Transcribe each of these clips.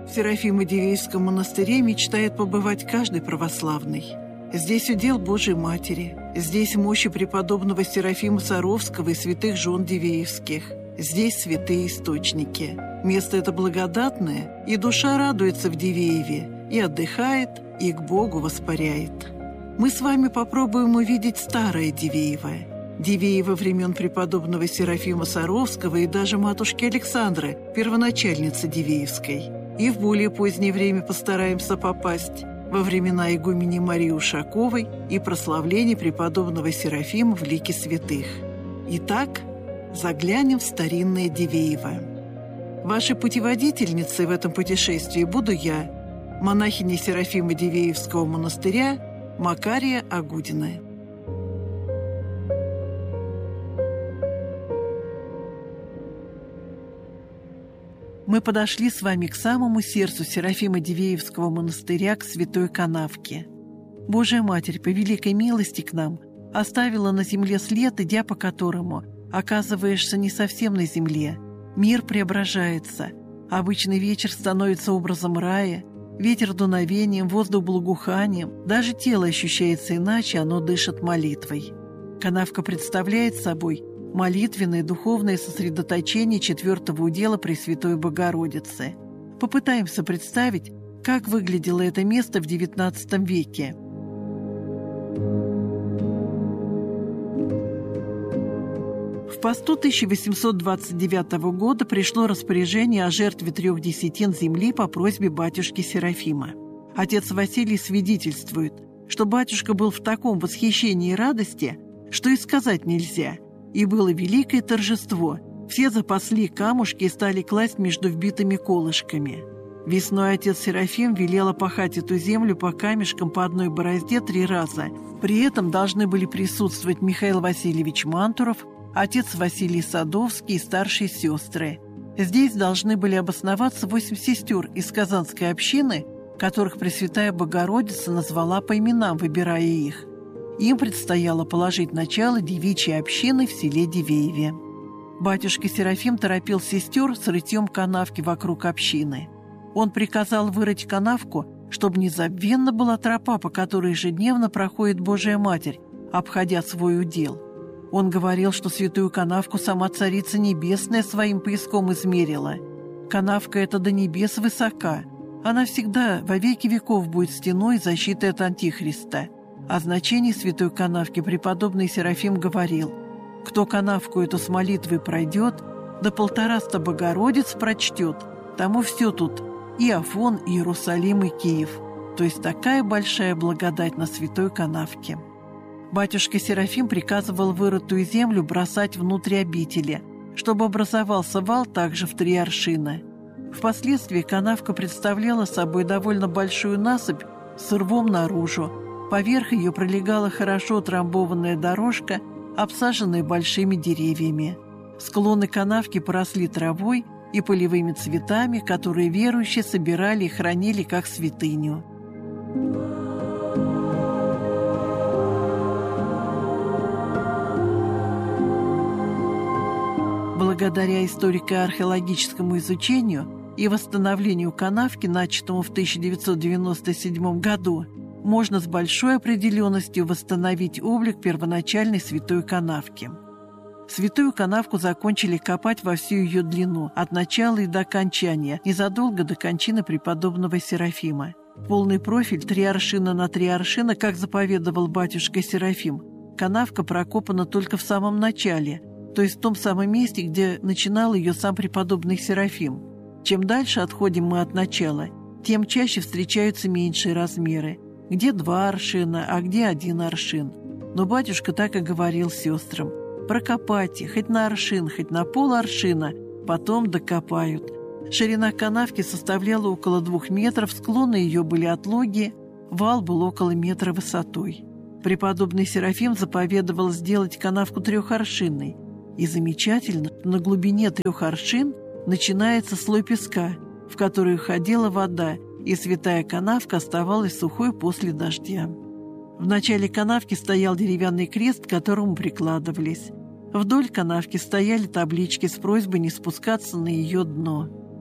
В Серафимо-Дивеевском монастыре мечтает побывать каждый православный. Здесь удел Божией Матери, здесь мощи преподобного Серафима Саровского и святых жен Дивеевских, здесь святые источники. Место это благодатное, и душа радуется в Дивееве, и отдыхает, и к Богу воспаряет. Мы с вами попробуем увидеть старое Дивеево. Дивеево времен преподобного Серафима Саровского и даже матушки Александры, первоначальницы Дивеевской. И в более позднее время постараемся попасть во времена игумени Марии Ушаковой и прославления преподобного Серафима в лике святых. Итак, заглянем в старинное Дивеево. Вашей путеводительницей в этом путешествии буду я, монахиня Серафима Дивеевского монастыря Макария Агудина. Мы подошли с вами к самому сердцу Серафима Дивеевского монастыря, к Святой Канавке. Божия Матерь по великой милости к нам оставила на земле след, идя по которому оказываешься не совсем на земле. Мир преображается. Обычный вечер становится образом рая, ветер дуновением, воздух благоуханием, даже тело ощущается иначе, оно дышит молитвой. Канавка представляет собой молитвенное духовное сосредоточение четвертого удела Пресвятой Богородицы. Попытаемся представить, как выглядело это место в XIX веке. В посту 1829 года пришло распоряжение о жертве 3 десятин земли по просьбе батюшки Серафима. Отец Василий свидетельствует, что батюшка был в таком восхищении и радости, что и сказать нельзя. И было великое торжество. Все запасли камушки и стали класть между вбитыми колышками. Весной отец Серафим велел опахать эту землю по камешкам по одной борозде 3 раза. При этом должны были присутствовать Михаил Васильевич Мантуров, отец Василий Садовский и старшие сестры. Здесь должны были обосноваться 8 сестер из Казанской общины, которых Пресвятая Богородица назвала по именам, выбирая их. Им предстояло положить начало девичьей общины в селе Дивееве. Батюшка Серафим торопил сестер с рытьем канавки вокруг общины. Он приказал вырыть канавку, чтобы незабвенна была тропа, по которой ежедневно проходит Божия Матерь, обходя свой удел. Он говорил, что святую канавку сама Царица Небесная своим пояском измерила. Канавка эта до небес высока. Она всегда во веки веков будет стеной защитой от Антихриста. О значении святой канавки преподобный Серафим говорил: «Кто канавку эту с молитвой пройдет, да 150 Богородиц прочтет, тому все тут, и Афон, и Иерусалим, и Киев». То есть такая большая благодать на святой канавке. Батюшка Серафим приказывал вырытую землю бросать внутрь обители, чтобы образовался вал также в 3 аршина. Впоследствии канавка представляла собой довольно большую насыпь с рвом наружу. Поверх ее пролегала хорошо утрамбованная дорожка, обсаженная большими деревьями. Склоны канавки поросли травой и полевыми цветами, которые верующие собирали и хранили как святыню. Благодаря историко-археологическому изучению и восстановлению канавки, начатому в 1997 году, можно с большой определенностью восстановить облик первоначальной святой канавки. Святую канавку закончили копать во всю ее длину, от начала и до окончания, незадолго до кончины преподобного Серафима. Полный профиль 3 аршина на 3 аршина, как заповедовал батюшка Серафим. Канавка прокопана только в самом начале, то есть в том самом месте, где начинал ее сам преподобный Серафим. Чем дальше отходим мы от начала, тем чаще встречаются меньшие размеры. Где 2 аршина, а где 1 аршин. Но батюшка так и говорил сестрам: прокопайте, хоть на аршин, хоть на пол-аршина, потом докопают. Ширина канавки составляла около 2 метров, склоны ее были отлогие, вал был около метра высотой. Преподобный Серафим заповедовал сделать канавку 3-аршинной. И замечательно, на глубине 3 аршин начинается слой песка, в который уходила вода, и святая канавка оставалась сухой после дождя. В начале канавки стоял деревянный крест, к которому прикладывались. Вдоль канавки стояли таблички с просьбой не спускаться на ее дно.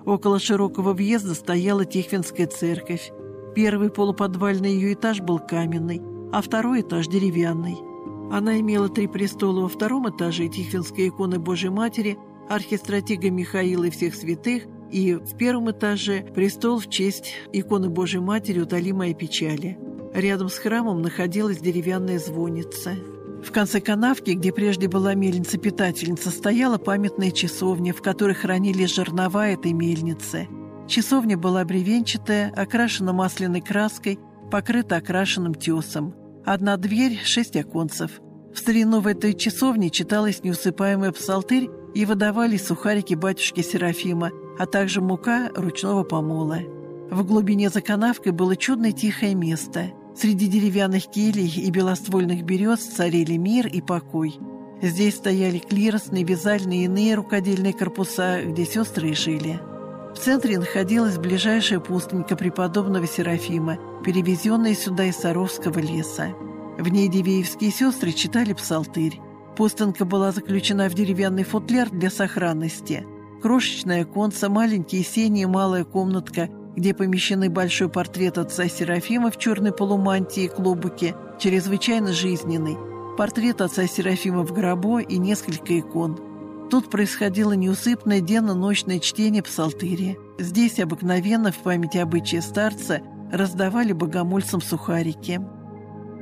Около широкого въезда стояла Тихвинская церковь. Первый полуподвальный ее этаж был каменный, а второй этаж деревянный. Она имела 3 престола во втором этаже, Тихвинская икона Божьей Матери, архистратига Михаила и всех святых, и в первом этаже престол в честь иконы Божьей Матери «Утоли мои печали». Рядом с храмом находилась деревянная звонница. В конце канавки, где прежде была мельница-питательница, стояла памятная часовня, в которой хранились жернова этой мельницы. Часовня была бревенчатая, окрашена масляной краской, покрыта окрашенным тесом. Одна дверь, 6 оконцев. В старину в этой часовне читалась неусыпаемый псалтырь и выдавались сухарики батюшки Серафима, а также мука ручного помола. В глубине за канавкой было чудное тихое место. Среди деревянных келий и белоствольных берез царили мир и покой. Здесь стояли клиросные, вязальные и иные рукодельные корпуса, где сестры и жили. В центре находилась ближайшая пустынька преподобного Серафима, перевезенная сюда из Саровского леса. В ней дивеевские сестры читали псалтырь. Пустынка была заключена в деревянный футляр для сохранности. Крошечное оконце, маленькие сени и малая комнатка, где помещены большой портрет отца Серафима в черной полумантии и клобуке, чрезвычайно жизненный, портрет отца Серафима в гробу и несколько икон. Тут происходило неусыпное денно-ночное чтение псалтыря. Здесь обыкновенно в память обычая старца раздавали богомольцам сухарики.